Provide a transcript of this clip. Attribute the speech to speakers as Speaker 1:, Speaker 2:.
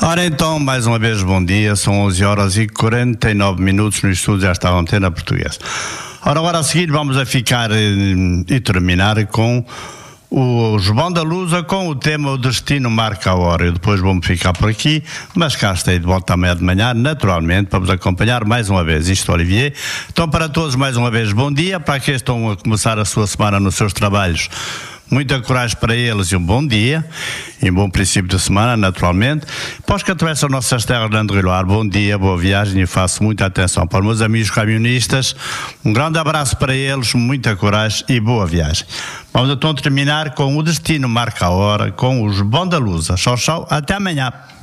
Speaker 1: Ora então, mais uma vez, bom dia, são 11h49 no estúdio desta Antena Portuguesa. Ora, agora a seguir vamos a ficar e terminar com o João da Lusa, com o tema O Destino Marca a Hora. Eu depois vou-me ficar por aqui, mas cá estou de volta amanhã de manhã, naturalmente, para vos acompanhar mais uma vez. Isto, Olivier. Então, para todos, mais uma vez, bom dia. Para aqueles que estão a começar a sua semana nos seus trabalhos, muita coragem para eles e um bom dia e um bom princípio de semana, naturalmente. Para os que atravessam nossas terras de Andrilhoar, bom dia, boa viagem e faço muita atenção. Para os meus amigos camionistas, um grande abraço para eles, muita coragem e boa viagem. Vamos então terminar com O Destino Marca a Hora, com os João da Lusa. Tchau, tchau, até amanhã.